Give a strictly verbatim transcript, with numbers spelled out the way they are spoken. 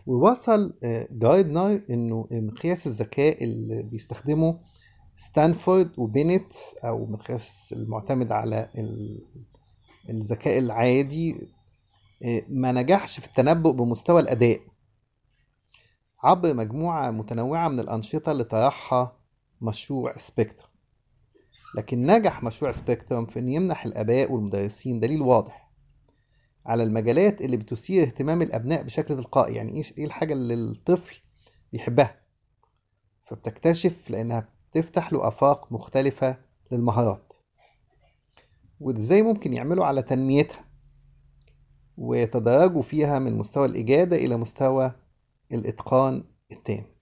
ووصل آه، جاردنر انه مقياس الذكاء اللي بيستخدمه ستانفورد وبينت، او مقياس المعتمد على ال- الذكاء العادي، آه، ما نجحش في التنبؤ بمستوى الأداء عبر مجموعة متنوعة من الأنشطة اللي طرحها مشروع سبيكتروم. لكن نجح مشروع سبيكتروم في أن يمنح الآباء والمدرسين دليل واضح على المجالات اللي بتثير اهتمام الأبناء بشكل تلقائي. يعني إيش إيه الحاجة اللي الطفل بيحبها، فبتكتشف لأنها بتفتح له آفاق مختلفة للمهارات، وإزاي ممكن يعملوا على تنميتها ويتدرجوا فيها من مستوى الإجادة إلى مستوى الإتقان التام.